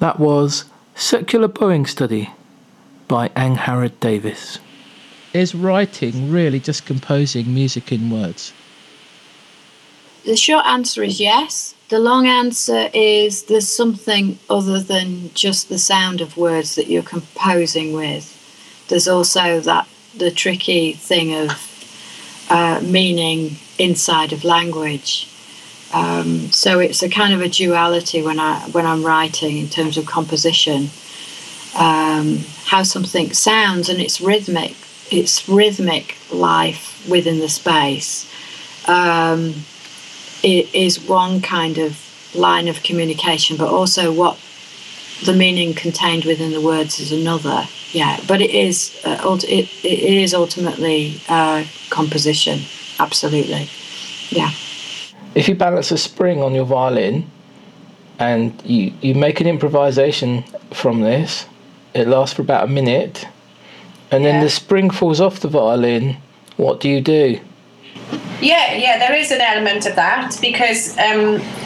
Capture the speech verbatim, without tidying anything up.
That was Circular Bowing Study by Angharad Davis. Is writing really just composing music in words? The short answer is yes. The long answer is there's something other than just the sound of words that you're composing with. There's also that the tricky thing of uh, meaning inside of language. Um, so it's a kind of a duality when I when I'm writing in terms of composition. Um, how something sounds, and it's rhythmic. It's rhythmic life within the space. Um, it is one kind of line of communication, but also what the meaning contained within the words is another. Yeah, but it is uh, it, it is ultimately uh, composition. Absolutely, yeah. If you balance a spring on your violin and you, you make an improvisation from this, it lasts for about a minute, and then yeah. the spring falls off the violin, what do you do? Yeah, yeah, there is an element of that because um,